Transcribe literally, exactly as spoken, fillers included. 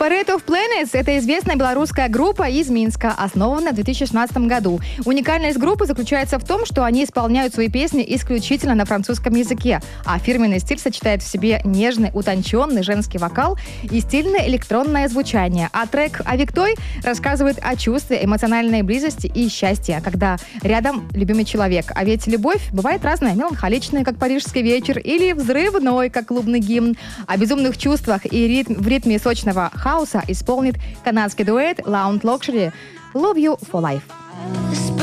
Parade of Planets — это известная белорусская группа из Минска, основанная в две тысячи шестнадцатом году. Уникальность группы заключается в том, что они исполняют свои песни исключительно на французском языке, а фирменный стиль сочетает в себе нежный, утонченный женский вокал и стильное электронное звучание. А трек «Авиктой» рассказывает о чувстве эмоциональной близости и счастья, когда рядом любимый человек. А ведь любовь бывает разная, меланхоличная, как парижский вечер, или взрывной, как клубный гимн. О безумных чувствах и ритм, в ритме сочного хаоса исполнит канадский дуэт Lounge Luxury «Love You for Life».